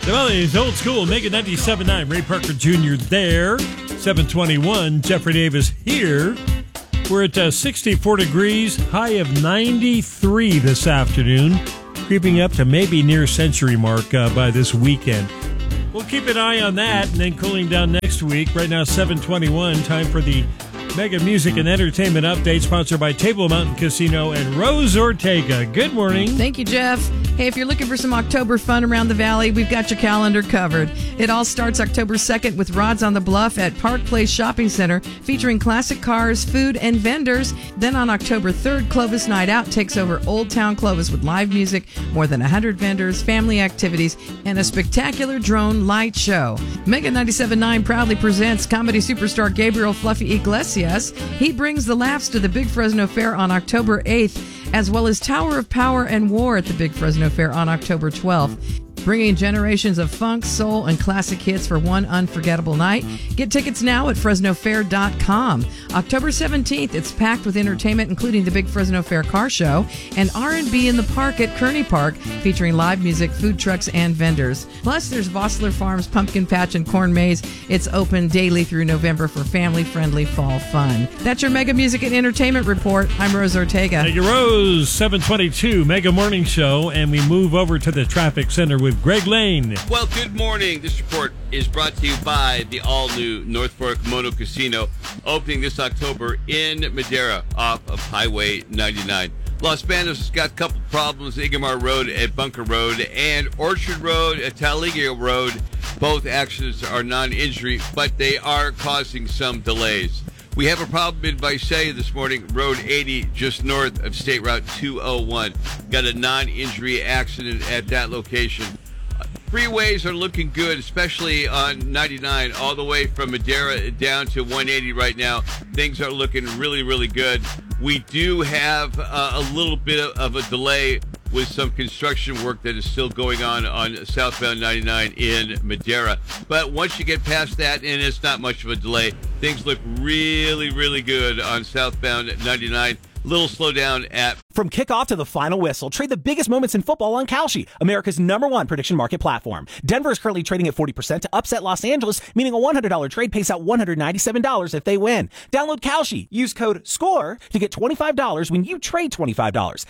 Valley's Old School, Mega 97.9. Ray Parker Jr. there. 721. Jeffrey Davis here. We're at 64 degrees, high of 93 this afternoon. Creeping up to maybe near century mark by this weekend. We'll keep an eye on that and then cooling down next week. Right now, 721. Time for the Mega Music and Entertainment Update, sponsored by Table Mountain Casino and Rose Ortega. Good morning. Thank you, Jeff. Hey, if you're looking for some October fun around the valley, we've got your calendar covered. It all starts October 2nd with Rods on the Bluff at Park Place Shopping Center, featuring classic cars, food, and vendors. Then on October 3rd, Clovis Night Out takes over Old Town Clovis with live music, more than 100 vendors, family activities, and a spectacular drone light show. Mega 97.9 proudly presents comedy superstar Gabriel Fluffy Iglesias. He brings the laughs to the Big Fresno Fair on October 8th, as well as Tower of Power and War at the Big Fresno Fair on October 12th. Bringing generations of funk, soul, and classic hits for one unforgettable night. Get tickets now at FresnoFair.com. October 17th, it's packed with entertainment, including the Big Fresno Fair Car Show and R&B in the Park at Kearney Park, featuring live music, food trucks, and vendors. Plus, there's Vossler Farms Pumpkin Patch and Corn Maze. It's open daily through November for family-friendly fall fun. That's your Mega Music and Entertainment Report. I'm Rose Ortega. Thank you, Rose. 722, Mega Morning Show, and we move over to the traffic center with Greg Lane. Well, good morning. This report is brought to you by the all-new North Fork Mono Casino, opening this October in Madera off of Highway 99. Los Banos has got a couple problems. Ingomar Road at Bunker Road and Orchard Road at Taligio Road. Both accidents are non-injury, but they are causing some delays. We have a problem in Visalia this morning, Road 80, just north of State Route 201. Got a non-injury accident at that location. Freeways are looking good, especially on 99, all the way from Madera down to 180 right now. Things are looking really, really good. We do have a little bit of a delay with some construction work that is still going on southbound 99 in Madera. But once you get past that, and it's not much of a delay, things look really, really good on southbound 99. Little slowdown at... From kickoff to the final whistle, trade the biggest moments in football on Kalshi, America's #1 prediction market platform. Denver is currently trading at 40% to upset Los Angeles, meaning a $100 trade pays out $197 if they win. Download Kalshi. Use code SCORE to get $25 when you trade $25.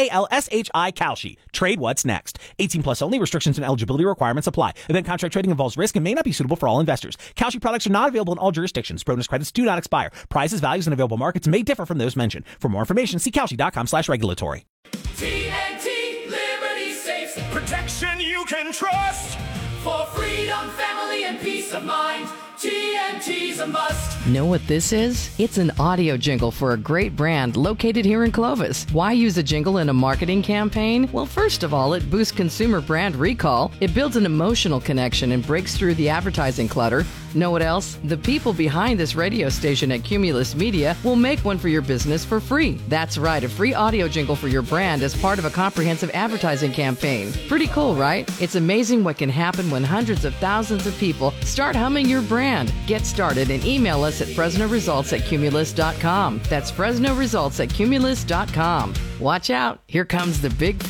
Kalshi, Kalshi. Trade what's next. 18 plus only. Restrictions and eligibility requirements apply. Event contract trading involves risk and may not be suitable for all investors. Kalshi products are not available in all jurisdictions. Bonus credits do not expire. Prizes, values, and available markets may differ from those mentioned. For more information, see Kalshi.com/regulatory. TNT Liberty Safes, protection you can trust. For freedom, family, and peace of mind, TNT's a must. Know what this is? It's an audio jingle for a great brand located here in Clovis. Why use a jingle in a marketing campaign? Well, first of all, it boosts consumer brand recall. It builds an emotional connection and breaks through the advertising clutter. Know what else? The people behind this radio station at Cumulus Media will make one for your business for free. That's right, a free audio jingle for your brand as part of a comprehensive advertising campaign. Pretty cool, right? It's amazing what can happen when hundreds of thousands of people start humming your brand. Get started and email us at FresnoResults@Cumulus.com. That's FresnoResults@Cumulus.com. Watch out, here comes the big